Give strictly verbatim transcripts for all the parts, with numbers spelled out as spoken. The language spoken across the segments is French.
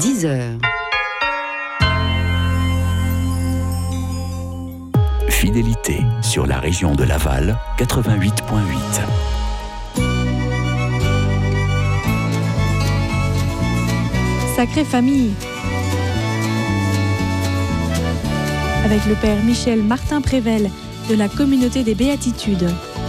dix heures. Fidélité sur la région de Laval, quatre-vingt-huit virgule huit. Sacrée famille. Avec le père Michel Martin Prével de la communauté des Béatitudes.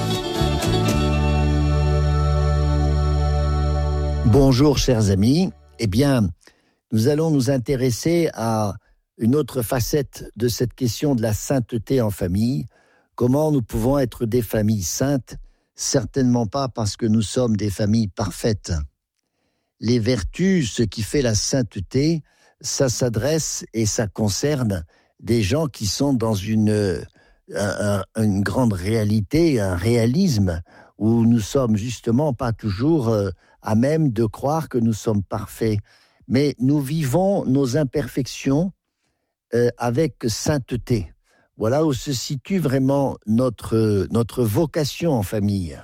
Bonjour chers amis, eh bien nous allons nous intéresser à une autre facette de cette question de la sainteté en famille. Comment nous pouvons être des familles saintes? Certainement pas parce que nous sommes des familles parfaites. Les vertus, ce qui fait la sainteté, ça s'adresse et ça concerne des gens qui sont dans une, un, une grande réalité, un réalisme, où nous sommes justement pas toujours euh, à même de croire que nous sommes parfaits. Mais nous vivons nos imperfections euh, avec sainteté. Voilà où se situe vraiment notre, notre vocation en famille.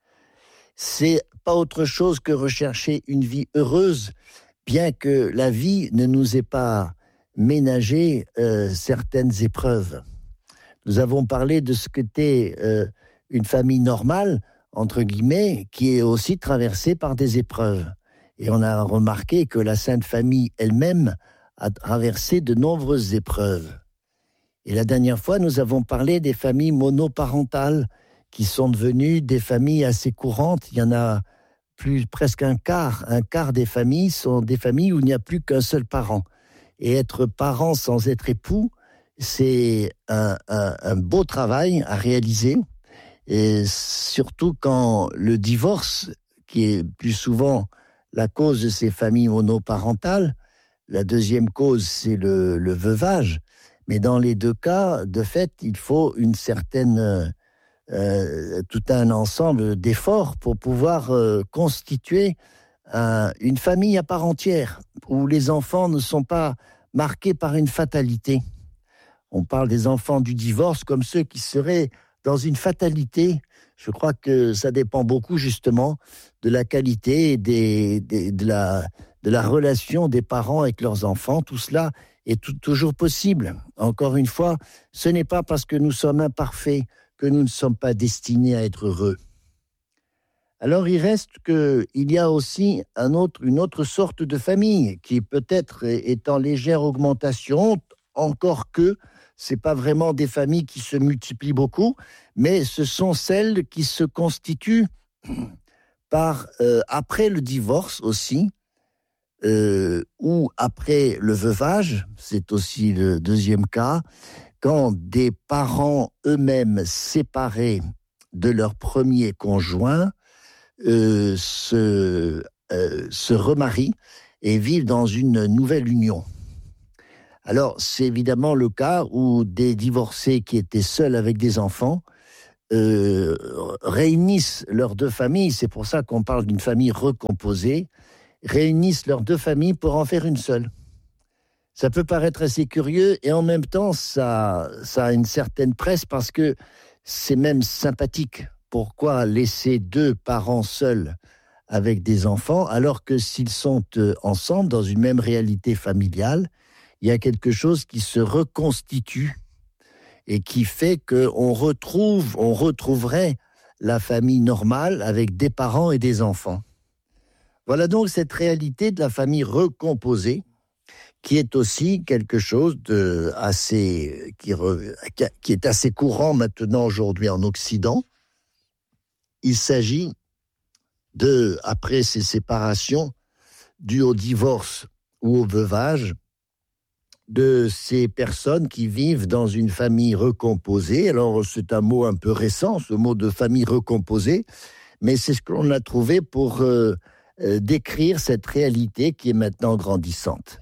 C'est pas autre chose que rechercher une vie heureuse, bien que la vie ne nous ait pas ménagé euh, certaines épreuves. Nous avons parlé de ce qu'était euh, une famille normale, entre guillemets, qui est aussi traversée par des épreuves. Et on a remarqué que la Sainte Famille elle-même a traversé de nombreuses épreuves. Et la dernière fois, nous avons parlé des familles monoparentales qui sont devenues des familles assez courantes. Il y en a plus, presque un quart. Un quart des familles sont des familles où il n'y a plus qu'un seul parent. Et être parent sans être époux, c'est un, un, un beau travail à réaliser. Et surtout quand le divorce, qui est plus souvent la cause de ces familles monoparentales, la deuxième cause, c'est le, le veuvage. Mais dans les deux cas, de fait, il faut une certaine, euh, tout un ensemble d'efforts pour pouvoir euh, constituer un, une famille à part entière, où les enfants ne sont pas marqués par une fatalité. On parle des enfants du divorce comme ceux qui seraient dans une fatalité. Je crois que ça dépend beaucoup justement de la qualité et des, des, de, la, de la relation des parents avec leurs enfants. Tout cela est tout, toujours possible. Encore une fois, ce n'est pas parce que nous sommes imparfaits que nous ne sommes pas destinés à être heureux. Alors il reste qu'il y a aussi un autre, une autre sorte de famille qui peut-être est en légère augmentation, encore que ce n'est pas vraiment des familles qui se multiplient beaucoup, mais ce sont celles qui se constituent par, euh, après le divorce aussi, euh, ou après le veuvage, c'est aussi le deuxième cas, quand des parents eux-mêmes séparés de leur premier conjoint euh, se, euh, se remarient et vivent dans une nouvelle union. Alors, c'est évidemment le cas où des divorcés qui étaient seuls avec des enfants euh, réunissent leurs deux familles, c'est pour ça qu'on parle d'une famille recomposée, réunissent leurs deux familles pour en faire une seule. Ça peut paraître assez curieux et en même temps, ça, ça a une certaine presse parce que c'est même sympathique. Pourquoi laisser deux parents seuls avec des enfants alors que s'ils sont ensemble dans une même réalité familiale, il y a quelque chose qui se reconstitue et qui fait qu'on retrouve, on retrouverait la famille normale avec des parents et des enfants. Voilà donc cette réalité de la famille recomposée qui est aussi quelque chose de assez, qui, re, qui est assez courant maintenant aujourd'hui en Occident. Il s'agit de, après ces séparations dues au divorce ou au veuvage, de ces personnes qui vivent dans une famille recomposée. Alors, c'est un mot un peu récent, ce mot de famille recomposée, mais c'est ce que l'on a trouvé pour euh, euh, décrire cette réalité qui est maintenant grandissante.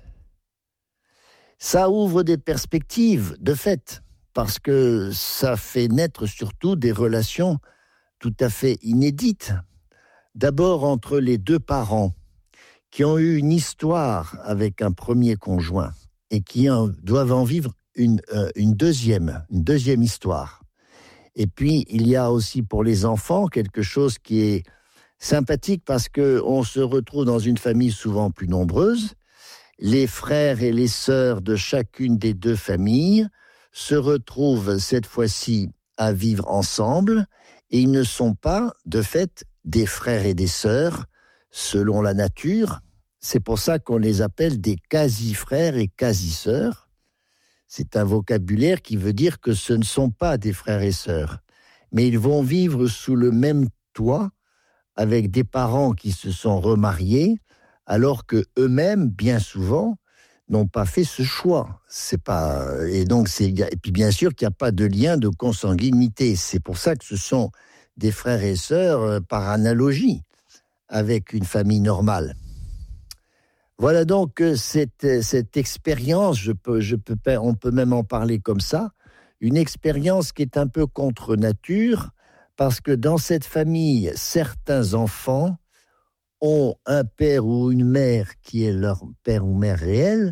Ça ouvre des perspectives, de fait, parce que ça fait naître surtout des relations tout à fait inédites. D'abord, entre les deux parents qui ont eu une histoire avec un premier conjoint, et qui en, doivent en vivre une, euh, une, deuxième, une deuxième histoire. Et puis, il y a aussi pour les enfants quelque chose qui est sympathique parce qu'on se retrouve dans une famille souvent plus nombreuse les frères et les sœurs de chacune des deux familles se retrouvent cette fois-ci à vivre ensemble et ils ne sont pas, de fait, des frères et des sœurs selon la nature. C'est pour ça qu'on les appelle des quasi-frères et quasi-sœurs. C'est un vocabulaire qui veut dire que ce ne sont pas des frères et sœurs, mais ils vont vivre sous le même toit avec des parents qui se sont remariés, alors que eux-mêmes, bien souvent, n'ont pas fait ce choix. C'est pas et donc c'est et puis bien sûr qu'il n'y a pas de lien de consanguinité. C'est pour ça que ce sont des frères et sœurs euh, par analogie avec une famille normale. Voilà donc euh, cette cette expérience. Je peux je peux on peut même en parler comme ça. Une expérience qui est un peu contre nature parce que dans cette famille, certains enfants ont un père ou une mère qui est leur père ou mère réel,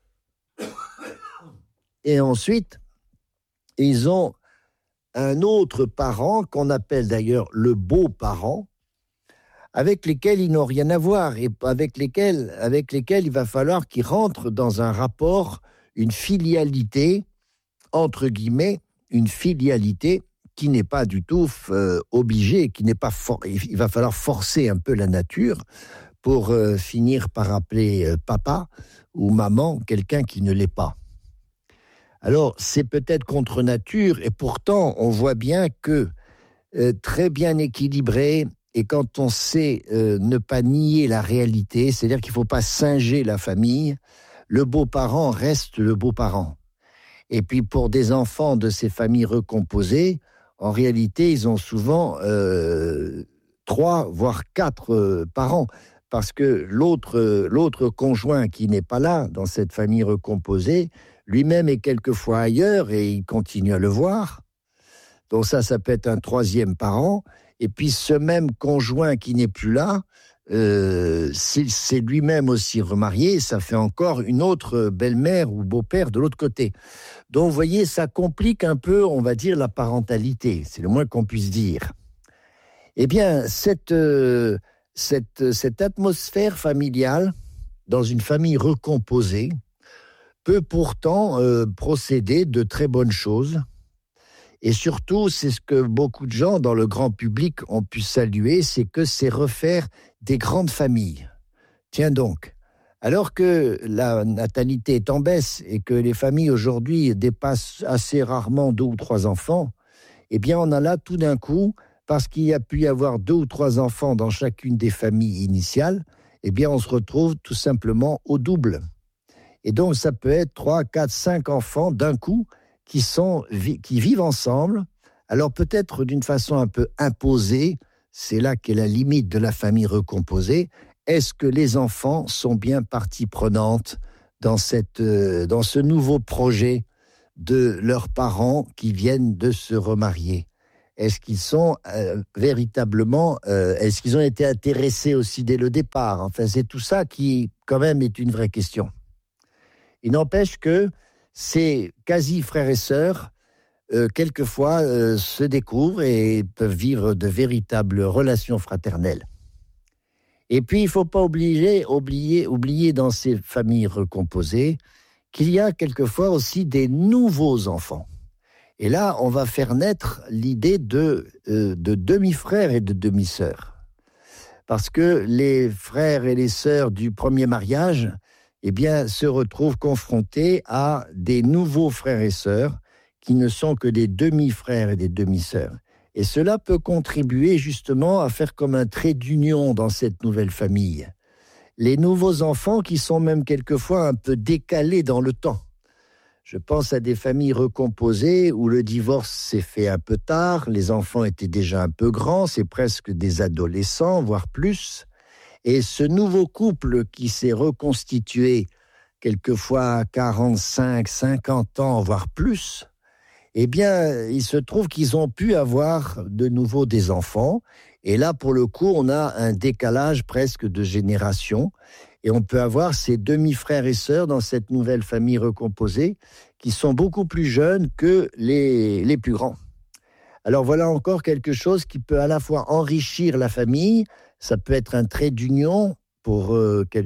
et ensuite, ils ont un autre parent, qu'on appelle d'ailleurs le beau-parent, avec lesquels ils n'ont rien à voir, et avec lesquels, avec lesquels il va falloir qu'ils rentrent dans un rapport, une filialité, entre guillemets, une filialité qui n'est pas du tout euh, obligé, qui n'est pas for- il va falloir forcer un peu la nature pour euh, finir par appeler euh, papa ou maman quelqu'un qui ne l'est pas. Alors, c'est peut-être contre nature, et pourtant, on voit bien que euh, très bien équilibré, et quand on sait euh, ne pas nier la réalité, c'est-à-dire qu'il ne faut pas singer la famille, le beau-parent reste le beau-parent. Et puis, pour des enfants de ces familles recomposées, en réalité, ils ont souvent euh, trois, voire quatre euh, parents, parce que l'autre, euh, l'autre conjoint qui n'est pas là dans cette famille recomposée, lui-même est quelquefois ailleurs et il continue à le voir. Donc ça, ça peut être un troisième parent. Et puis ce même conjoint qui n'est plus là, euh, c'est, c'est lui-même aussi remarié, ça fait encore une autre belle-mère ou beau-père de l'autre côté. Donc, vous voyez, ça complique un peu, on va dire, la parentalité. C'est le moins qu'on puisse dire. Eh bien, cette, euh, cette, cette atmosphère familiale, dans une famille recomposée, peut pourtant euh, procéder de très bonnes choses. Et surtout, c'est ce que beaucoup de gens dans le grand public ont pu saluer, c'est que c'est refaire des grandes familles. Tiens donc. Alors que la natalité est en baisse et que les familles aujourd'hui dépassent assez rarement deux ou trois enfants, eh bien on a là tout d'un coup, parce qu'il y a pu y avoir deux ou trois enfants dans chacune des familles initiales, eh bien on se retrouve tout simplement au double. Et donc ça peut être trois, quatre, cinq enfants d'un coup qui, sont, qui vivent ensemble, alors peut-être d'une façon un peu imposée, c'est là qu'est la limite de la famille recomposée. Est-ce que les enfants sont bien partie prenante dans, cette, euh, dans ce nouveau projet de leurs parents qui viennent de se remarier? Est-ce qu'ils sont euh, véritablement, euh, est-ce qu'ils ont été intéressés aussi dès le départ? Enfin, c'est tout ça qui, quand même, est une vraie question. Il n'empêche que ces quasi-frères et sœurs, euh, quelquefois, euh, se découvrent et peuvent vivre de véritables relations fraternelles. Et puis, il ne faut pas oublier, oublier, oublier dans ces familles recomposées qu'il y a quelquefois aussi des nouveaux enfants. Et là, on va faire naître l'idée de, euh, de demi-frères et de demi-sœurs. Parce que les frères et les sœurs du premier mariage, eh bien, se retrouvent confrontés à des nouveaux frères et sœurs qui ne sont que des demi-frères et des demi-sœurs. Et cela peut contribuer justement à faire comme un trait d'union dans cette nouvelle famille. Les nouveaux enfants qui sont même quelquefois un peu décalés dans le temps. Je pense à des familles recomposées où le divorce s'est fait un peu tard, les enfants étaient déjà un peu grands, c'est presque des adolescents, voire plus. Et ce nouveau couple qui s'est reconstitué quelquefois à quarante-cinq, cinquante ans, voire plus, eh bien, il se trouve qu'ils ont pu avoir de nouveau des enfants. Et là, pour le coup, on a un décalage presque de génération. Et on peut avoir ces demi-frères et sœurs dans cette nouvelle famille recomposée qui sont beaucoup plus jeunes que les, les plus grands. Alors voilà encore quelque chose qui peut à la fois enrichir la famille, ça peut être un trait d'union pour, euh, quel,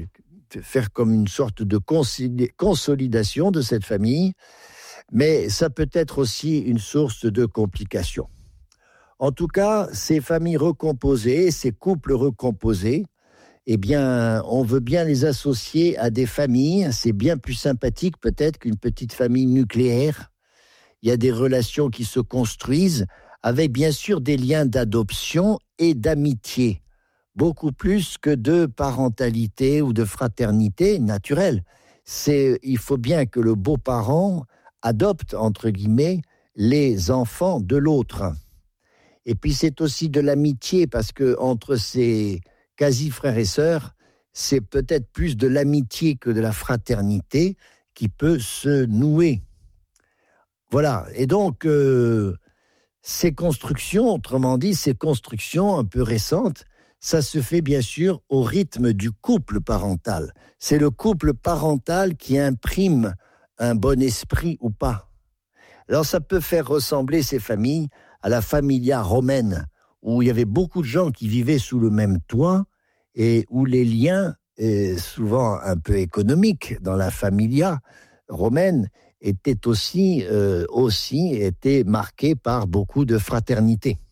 faire comme une sorte de consolidation de cette famille, mais ça peut être aussi une source de complications. En tout cas, ces familles recomposées, ces couples recomposés, eh bien, on veut bien les associer à des familles. C'est bien plus sympathique peut-être qu'une petite famille nucléaire. Il y a des relations qui se construisent avec bien sûr des liens d'adoption et d'amitié, beaucoup plus que de parentalité ou de fraternité naturelle. C'est, il faut bien que le beau-parent adopte, entre guillemets, les enfants de l'autre. Et puis c'est aussi de l'amitié, parce que entre ces quasi frères et sœurs, c'est peut-être plus de l'amitié que de la fraternité qui peut se nouer. Voilà, et donc euh, ces constructions, autrement dit, ces constructions un peu récentes, ça se fait bien sûr au rythme du couple parental. C'est le couple parental qui imprime un bon esprit ou pas. Alors ça peut faire ressembler ces familles à la familia romaine, où il y avait beaucoup de gens qui vivaient sous le même toit et où les liens, souvent un peu économiques dans la familia romaine, étaient aussi, euh, aussi étaient marqués par beaucoup de fraternité.